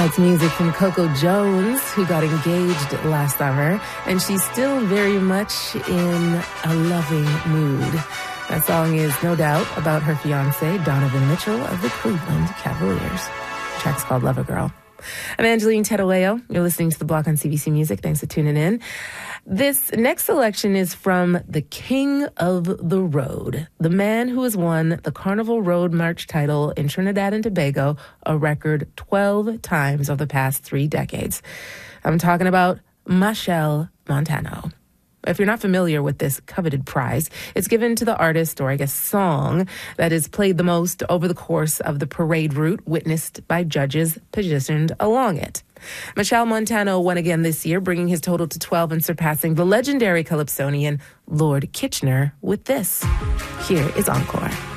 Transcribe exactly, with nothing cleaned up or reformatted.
That's music from Coco Jones, who got engaged last summer, and she's still very much in a loving mood. That song is no doubt about her fiance, Donovan Mitchell of the Cleveland Cavaliers. The track's called Lover Girl. I'm Angeline Tedoleo. You're listening to The Block on C B C Music. Thanks for tuning in. This next selection is from the King of the Road, the man who has won the Carnival Road March title in Trinidad and Tobago a record twelve times over the past three decades. I'm talking about Machel Montano. If you're not familiar with this coveted prize, it's given to the artist, or I guess song, that is played the most over the course of the parade route witnessed by judges positioned along it. Machel Montano won again this year, bringing his total to twelve and surpassing the legendary calypsonian Lord Kitchener with this. Here is Encore.